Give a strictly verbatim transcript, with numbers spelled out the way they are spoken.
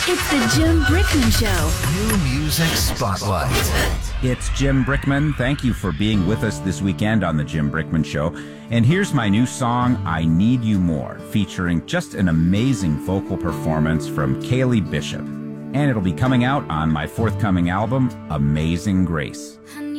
It's the Jim Brickman Show. New Music Spotlight. It's Jim Brickman. Thank you for being with us this weekend on the Jim Brickman Show. And here's my new song, I Need You More, featuring just an amazing vocal performance from Kaylee Bishop. And it'll be coming out on my forthcoming album, Amazing Grace. I